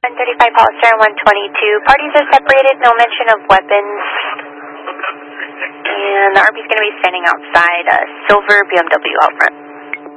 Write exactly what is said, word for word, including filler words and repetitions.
ten thirty-five Hollister and one twenty-two. Parties are separated, no mention of weapons. And the R V's going to be standing outside a silver B M W out front.